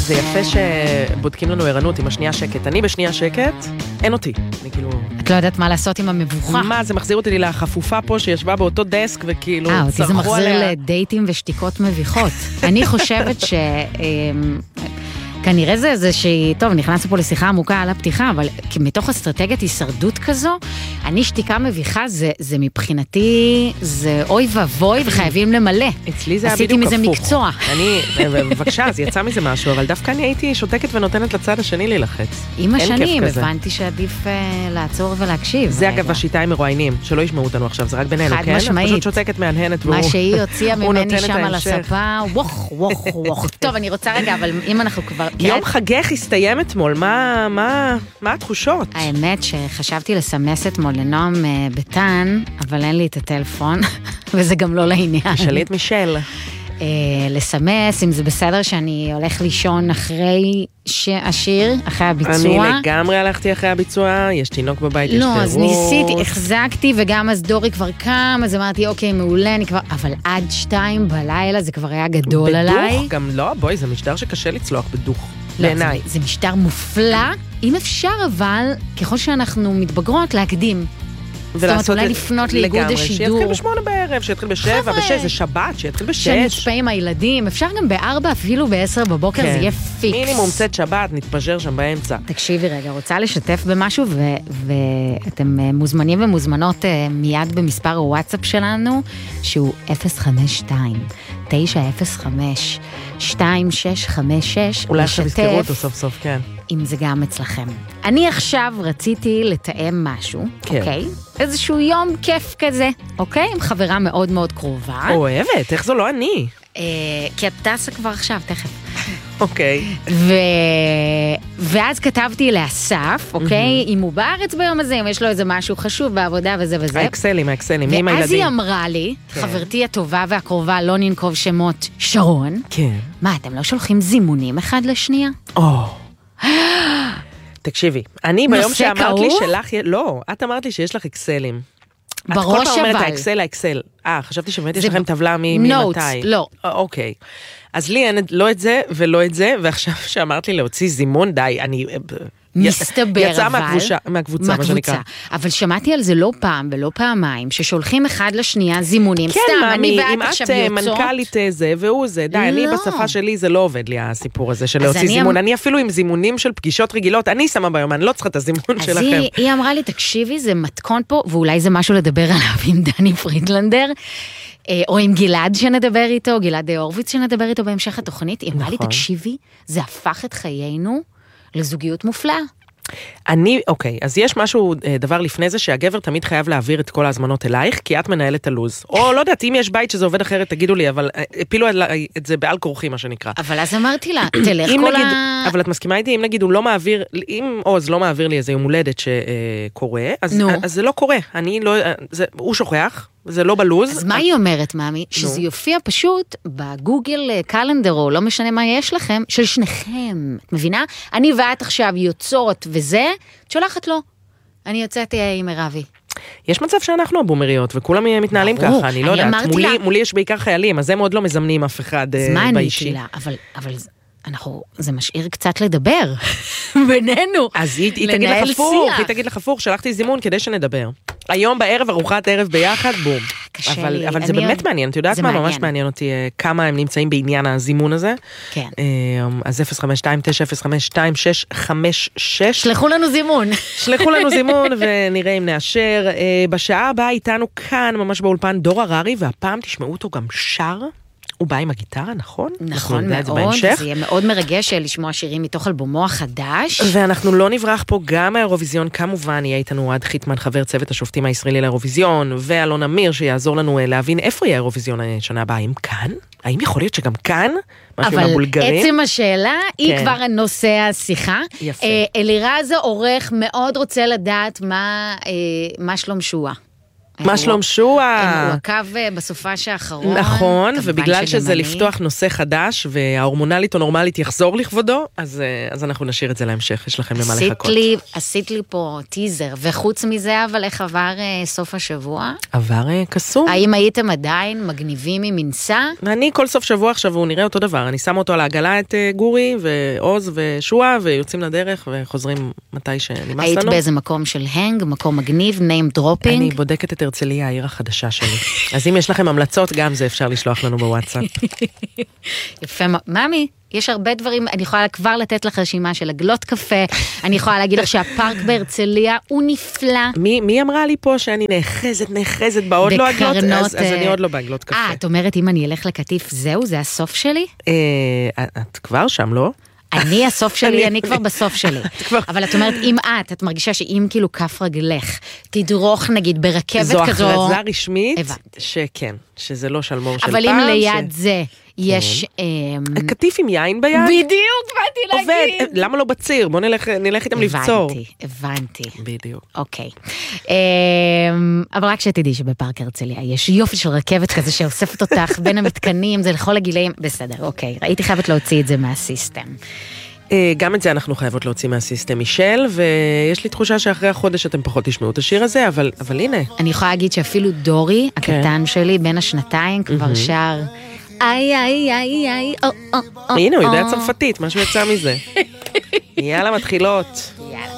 זה יפה שבודקים לנו ערנות עם השנייה שקט. אני בשנייה שקט, אין אותי. אני כאילו... את לא יודעת מה לעשות עם המבוכה. מה, זה מחזיר אותי לחפופה פה שישבה באותו דסק וכאילו אותי זה צרחו עליה. מחזיר לדייטים ושתיקות מביכות. אני חושבת כנראה זה איזושהי, טוב, נכנסנו פה לשיחה עמוקה על הפתיחה, אבל מתוך אסטרטגיית הישרדות כזו, אני שתיקה מביכה, זה מבחינתי, זה אוי ובוי, וחייבים למלא. אצלי זה היה בדיוק הפוך. עשיתי מזה מקצוע. בבקשה, אז יצא מזה משהו, אבל דווקא אני הייתי שותקת ונותנת לצד השני להילחץ. עם השנים, הבנתי שעדיף לעצור ולהקשיב. זה אגב השיטה עם מרואיינים, שלא ישמעו אותנו עכשיו, זה רק בינינו, כן? משמעית. פשוט שותקת מהנהנת, מה שהיא הוציאה ממני שם על הספה, ווך. טוב, אני רוצה רגע, אבל אם אנחנו כבר... יום חגך הסתיים אתמול, מה התחושות? האמת שחשבתי לסמס אתמול לנועם ביטן, אבל אין לי את הטלפון, וזה גם לא לעניין. שאלי את מישל. לסמס, אם זה בסדר שאני הולך לישון אחרי השיר, אחרי הביצוע. אני לגמרי הלכתי אחרי הביצוע, יש תינוק בבית, יש לא, אז ניסיתי, החזקתי, וגם אז דורי כבר קם, אז אמרתי, אוקיי, מעולה, אני כבר, אבל עד 2 בלילה זה כבר היה גדול עליי. בדוך? גם לא, בואי, זה משדר שקשה לצלוח בדוך. בעיניי. זה משדר מופלא, אם אפשר אבל, ככל שאנחנו מתבגרות, להקדים. זאת אומרת, אולי לפנות לאיגוד השידור. שיתחיל ב8 בערב, שיתחיל ב7, ב6, זה שבת, שיתחיל ב6. שנצפה עם הילדים, אפשר גם ב4, אפילו ב10 בבוקר, זה יהיה פיקס. מינימום צאת שבת, נתפזר שם באמצע. תקשיבי רגע, רוצה לשתף במשהו, ואתם מוזמנים ומוזמנות מיד במספר הוואטסאפ שלנו, שהוא 052-905-2656. אולי עכשיו יזכרו אותו סוף סוף, כן. אם זה גם אצלכם. אני עכשיו רציתי לתאם משהו, אוקיי? איזשהו יום כיף כזה, אוקיי? עם חברה מאוד מאוד קרובה. אוהבת, איך זו לא אני? כי את טסה כבר עכשיו, תכף. אוקיי. ואז כתבתי לאסף, אוקיי? אם הוא בארץ ביום הזה, אם יש לו איזה משהו חשוב בעבודה וזה וזה. האקסלים, מי עם הילדים? ואז היא אמרה לי, חברתי הטובה והקרובה, לא ננקוב שמות, שרון. כן. מה, אתם לא שולחים זימונים אחד לשנייה? תקשיבי, אני ביום שאמרת לי שלך, לא, את אמרת לי שיש לך אקסלים. בראש אבל. את כל פעם אומרת האקסל. חשבתי שבאמת יש לכם טבלה ממתי. נוטס, לא. אוקיי. אז לי אין לא את זה ולא את זה, ועכשיו שאמרת לי להוציא זימון, די, אני... מסתבר יצא מהקבוצה, מה שנקרא. אבל שמעתי על זה לא פעם ולא פעמיים, ששולחים אחד לשנייה זימונים. כן, סתם, מאמי, אני ואת עכשיו יוצאות. אם את מנכ"לית זה והוא זה, די, אני בשפה שלי זה לא עובד לי הסיפור הזה של להוציא זימון. אני אפילו עם זימונים של פגישות רגילות, אני שמה ביום, אני לא צריכה את הזימון שלכם. אז היא אמרה לי, תקשיבי, זה מתכון פה, ואולי זה משהו לדבר עליו עם דני פרידלנדר, או עם גלעד שנדבר איתו, גלעד הורוביץ שנדבר איתו בהמשך התוכנית. היא אמרה לי, תקשיבי, זה הפך את חיינו לזוגיות מופלאה. אוקיי, אז יש משהו, דבר לפני זה, שהגבר תמיד חייב להעביר את כל ההזמנות אלייך, כי את מנהלת את הלוז. או לא יודעת, אם יש בית שזה עובד אחרת, תגידו לי, אבל הפילו את זה בעל כורחי, מה שנקרא. אבל אז אמרתי לה, תלך כל אבל את מסכימה איתי, אם נגיד הוא לא מעביר, אם עוז לא מעביר לי איזה יום הולדת שקורה, אז זה לא קורה. הוא שוכח, זה לא בלוז. אז מה היא אומרת, מאמי? שזה יופיע פשוט בגוגל קלנדר, או לא משנה מה יש לכם, של שניכם. את מבינה? אני ואת עכשיו יוצאות וזה, את שולחת לו. אני יוצאתי עם רבי. יש מצב שאנחנו הבומריות, וכולם מתנהלים ככה, אני לא יודעת. מולי יש בעיקר חיילים, אז הם עוד לא מזמנים אף אחד באישי. אז מה אני שלה? אבל זה משאיר קצת לדבר בינינו. אז היא תגיד לך הפוך, שלחתי זימון כדי שנדבר. היום בערב, ארוחת ערב ביחד, בום. אבל זה באמת מעניין, את יודעת מה? ממש מעניין אותי כמה הם נמצאים בעניין הזימון הזה. כן. אז 052-905-2656. שלחו לנו זימון. שלחו לנו זימון ונראה אם נאשר. בשעה הבאה איתנו כאן, ממש באולפן, דור הררי, והפעם תשמעו אותו גם שר. הוא בא עם הגיטרה, נכון? נכון מאוד, זה יהיה מאוד מרגש לשמוע שירים מתוך אלבומו החדש. ואנחנו לא נברח פה גם האירוויזיון, כמובן יהיה איתנו אוהד חיטמן, חבר צוות השופטים הישראלי לאירוויזיון, ואלון אמיר שיעזור לנו להבין איפה יהיה האירוויזיון שנה הבאה, האם כאן? האם יכול להיות שגם כאן? אבל עצם השאלה היא כבר נושא השיחה. יפה. אלירז העורך מאוד רוצה לדעת מה שלום שואה. מה שלום שואה? הוא עקב בסופש האחרון. נכון, ובגלל שזה לפתוח נושא חדש, וההורמונלית או נורמלית יחזור לכבודו, אז אנחנו נשאיר את זה להמשך, יש לכם למה לחכות. עשית לי פה טיזר, וחוץ מזה, אבל איך עבר סוף השבוע? עבר קסום. האם הייתם עדיין מגניבים ממנסה? אני כל סוף שבוע עכשיו, הוא נראה אותו דבר, אני שם אותו על העגלה את גורי, ועוז ושואה, ויוצאים לדרך, וחוזרים מתי שנמאס לנו. היית באיזה מקום של הנג, מקום מגניב, name dropping? אני בודקת את הרצליה, העיר החדשה שלי. אז אם יש לכם המלצות, גם זה אפשר לשלוח לנו בוואטסאפ. יפה, ממי, יש הרבה דברים, אני יכולה כבר לתת לך רשימה של עגלות קפה, אני יכולה להגיד לך שהפארק בהרצליה הוא נפלא. מי אמרה לי פה שאני נאחזת בעוד לא עגלות? אז אני עוד לא בעגלות קפה. את אומרת, אם אני אלך לקטיף, זהו, זה הסוף שלי? את כבר שם, לא? אני הסוף שלי, אני כבר בסוף שלי. אבל את אומרת, אם את מרגישה שאם כאילו כף רגלך, תדרוך נגיד ברכבת כזו... זו הכרזה רשמית, שכן, שזה לא שלמור של פעם. אבל אם ליד זה יש... קטיף עם יין ביד? בדיוק, באתי להגיד. עובד, למה לא בציר? בוא נלך איתם לבצור. הבנתי. בדיוק. אוקיי. אבל רק שתדעי שבפארק הרצליה יש יופי של רכבת כזה שאוספת אותך בין המתקנים, זה לכל הגילאים, בסדר, אוקיי. הייתי חייבת להוציא את זה מהסיסטם. גם את זה אנחנו חייבות להוציא מהסיסטם מישל, ויש לי תחושה שאחרי החודש אתם פחות תשמעו את השיר הזה, אבל הנה. אני יכולה להגיד שאפילו דורי, הקטן שלי, בין השנתיים, כבר שר... איי, איי, איי, איי, הנה, הוא יודע צרפתית, משהו יצא מזה. יאללה, מתחילות.